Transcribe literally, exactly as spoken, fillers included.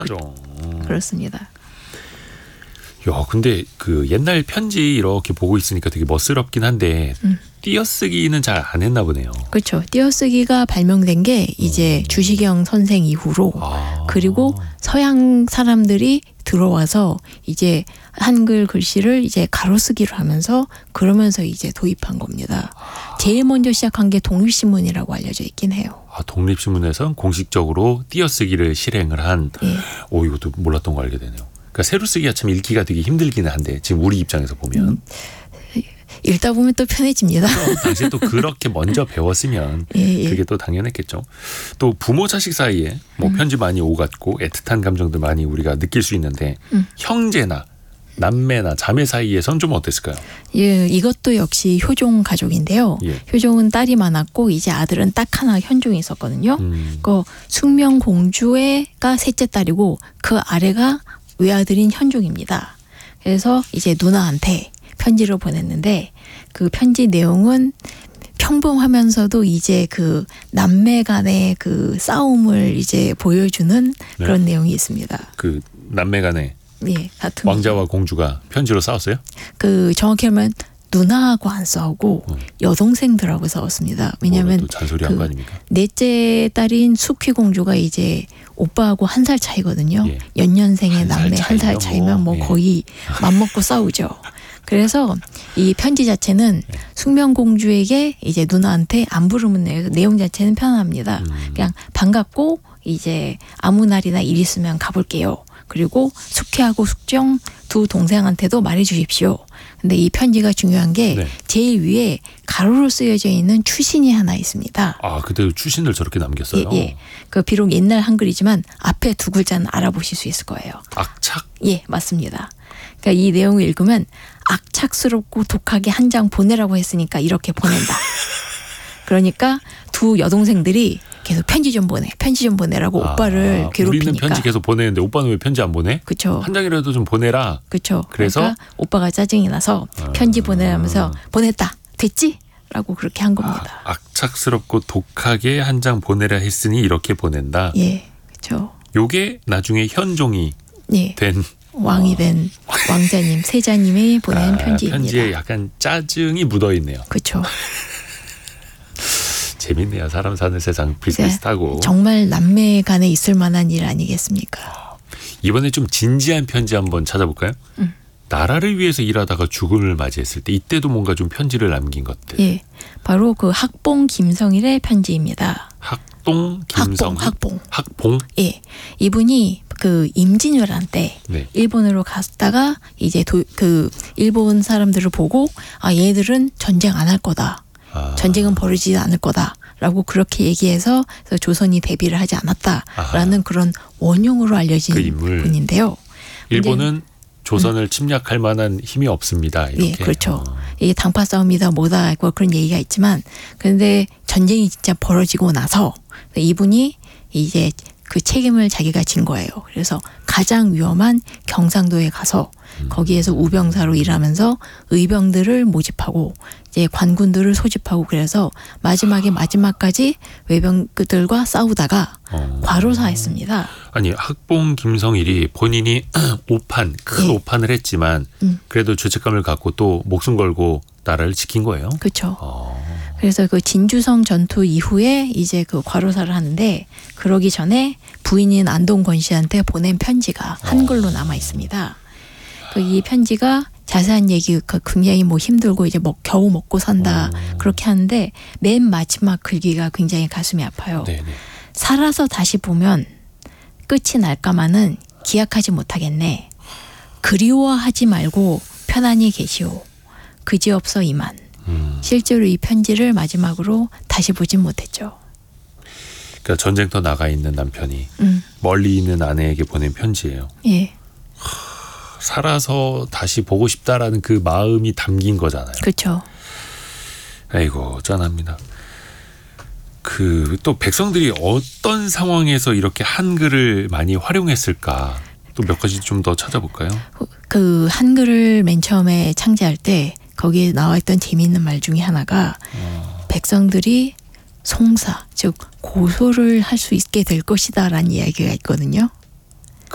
맞아. 그렇습니다. 야, 근데 그 옛날 편지 이렇게 보고 있으니까 되게 멋스럽긴 한데 음. 띄어쓰기는 잘 안 했나 보네요. 그렇죠. 띄어쓰기가 발명된 게 이제 음. 주시경 선생 이후로 아. 그리고 서양 사람들이 들어와서 이제 한글 글씨를 이제 가로쓰기로 하면서 그러면서 이제 도입한 겁니다. 제일 먼저 시작한 게 독립신문이라고 알려져 있긴 해요. 아, 독립신문에선 공식적으로 띄어쓰기를 실행을 한. 예. 오, 이것도 몰랐던 거 알게 되네요. 그러니까 새로 쓰기가 참 읽기가 되게 힘들기는 한데 지금 우리 입장에서 보면. 음. 읽다 보면 또 편해집니다. 당시에 또 그렇게 먼저 배웠으면 예, 예. 그게 또 당연했겠죠. 또 부모 자식 사이에 뭐 음. 편지 많이 오갔고 애틋한 감정들 많이 우리가 느낄 수 있는데 음. 형제나 남매나 자매 사이에선 좀 어땠을까요? 예, 이것도 역시 효종 가족인데요. 예. 효종은 딸이 많았고 이제 아들은 딱 하나 현종이 있었거든요. 음. 그 숙명 공주가 셋째 딸이고 그 아래가 외아들인 현종입니다. 그래서 이제 누나한테 편지를 보냈는데 그 편지 내용은 평범하면서도 이제 그 남매 간의 그 싸움을 이제 보여주는 네. 그런 내용이 있습니다. 그 남매 간의 예, 같은 왕자와 공주가 편지로 싸웠어요? 그 정확히 하면 누나하고 안 싸우고 음. 여동생들하고 싸웠습니다. 왜냐하면 잔소리 한 거 아닙니까? 넷째 딸인 숙희 공주가 이제 오빠하고 한 살 차이거든요. 예. 연년생의 남매 한 살 차이면 뭐, 뭐 예. 거의 맘먹고 싸우죠. 그래서 이 편지 자체는 네. 숙명공주에게 이제 누나한테 안 부르면 내, 내용 자체는 편합니다. 음. 그냥 반갑고 이제 아무 날이나 일 있으면 가볼게요. 그리고 숙혜하고 숙정 두 동생한테도 말해 주십시오. 근데 이 편지가 중요한 게 네. 제일 위에 가로로 쓰여져 있는 추신이 하나 있습니다. 아, 그때 추신을 저렇게 남겼어요? 예, 예. 그 비록 옛날 한글이지만 앞에 두 글자는 알아보실 수 있을 거예요. 악착? 예, 맞습니다. 그러니까 이 내용을 읽으면 악착스럽고 독하게 한 장 보내라고 했으니까 이렇게 보낸다. 그러니까 두 여동생들이 계속 편지 좀 보내, 편지 좀 보내라고 아, 오빠를 괴롭히니까. 우리는 편지 계속 보내는데 오빠는 왜 편지 안 보내? 그렇죠. 한 장이라도 좀 보내라. 그렇죠. 그래서 그러니까 오빠가 짜증이 나서 편지 보내라면서 보냈다. 됐지? 라고 그렇게 한 겁니다. 아, 악착스럽고 독하게 한 장 보내라 했으니 이렇게 보낸다. 예, 그렇죠. 요게 나중에 현종이 예. 된. 왕이 된 어. 왕자님, 세자님이 보낸 아, 편지입니다. 편지에 약간 짜증이 묻어있네요. 그렇죠. 재밌네요. 사람 사는 세상 비슷비슷하고. 정말 남매 간에 있을 만한 일 아니겠습니까? 이번에 좀 진지한 편지 한번 찾아볼까요? 음. 나라를 위해서 일하다가 죽음을 맞이했을 때 이때도 뭔가 좀 편지를 남긴 것들. 예, 바로 그 학봉 김성일의 편지입니다. 학동 김성 학봉, 학봉. 학봉. 예, 이분이 그 임진왜란 때 네. 일본으로 갔다가 이제 도, 그 일본 사람들을 보고 아 얘들은 전쟁 안 할 거다. 아. 전쟁은 벌어지지 않을 거다라고 그렇게 얘기해서 조선이 대비를 하지 않았다라는 아하. 그런 원흉으로 알려진 그 분인데요. 일본은 조선을 음. 침략할 만한 힘이 없습니다. 이렇게. 예, 그렇죠. 어. 이게 당파 싸움이다 뭐다 그런 얘기가 있지만 그런데 전쟁이 진짜 벌어지고 나서 이분이 이제 그 책임을 자기가 진 거예요. 그래서 가장 위험한 경상도에 가서 거기에서 우병사로 일하면서 의병들을 모집하고 이제 관군들을 소집하고 그래서 마지막에 마지막까지 외병들과 싸우다가 어. 과로사했습니다. 아니 학봉 김성일이 본인이 오판 큰 네. 오판을 했지만 음. 그래도 죄책감을 갖고 또 목숨 걸고 나라를 지킨 거예요. 그렇죠. 어. 그래서 그 진주성 전투 이후에 이제 그 과로사를 하는데 그러기 전에 부인인 안동권 씨한테 보낸 편지가 한글로 남아 있습니다. 그 이 편지가 자세한 얘기 그 굉장히 뭐 힘들고 이제 뭐 겨우 먹고 산다 오. 그렇게 하는데 맨 마지막 글귀가 굉장히 가슴이 아파요. 네네. 살아서 다시 보면 끝이 날까마는 기약하지 못하겠네. 그리워하지 말고 편안히 계시오. 그지없어 이만. 음. 실제로 이 편지를 마지막으로 다시 보진 못했죠. 그러니까 전쟁터 나가 있는 남편이 음. 멀리 있는 아내에게 보낸 편지예요. 예. 살아서 다시 보고 싶다라는 그 마음이 담긴 거잖아요. 그렇죠. 아이고 짠합니다. 그 또 백성들이 어떤 상황에서 이렇게 한글을 많이 활용했을까? 또 몇 가지 좀 더 찾아볼까요? 그 한글을 맨 처음에 창제할 때 거기에 나와 있던 재미있는 말 중에 하나가 어. 백성들이 송사, 즉 고소를 할 수 있게 될 것이다라는 이야기가 있거든요.